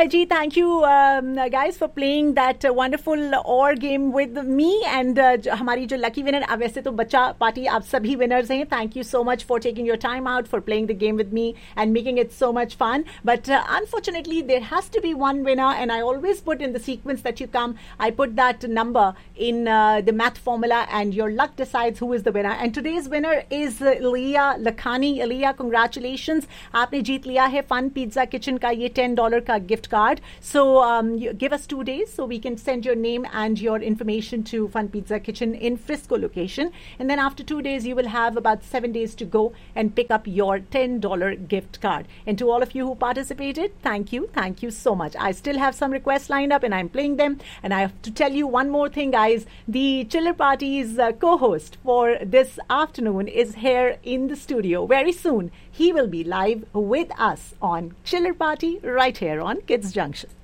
right, Ji. Thank you, guys, for playing that wonderful or game with me. And हमारी जो lucky winner, अब वैसे तो बच्चा पार्टी आप सभी winners हैं. Thank you so much for taking your time out for playing the game with me and making it so much fun. But unfortunately, there has to be one winner, and I always put in the sequence that you come. I put that number in the math formula, and your luck decides who is the winner. And today's winner is Leah Lakhani. Leah, congratulations. आपने जीत लिया है Fun Pizza Kitchen का ये $10 का gift card. So you give us 2 days so we can send your name and your information to Fun Pizza Kitchen in Frisco location. And then after 2 days, you will have about 7 days to go and pick up your $10 gift card. And to all of you who participated, thank you. Thank you so much. I still have some requests lined up and I'm playing them. And I have to tell you one more thing, guys. The Chiller Party's co-host for this afternoon is here in the studio. Very soon, he will be live with us on Chiller Party right here on Kids Junction.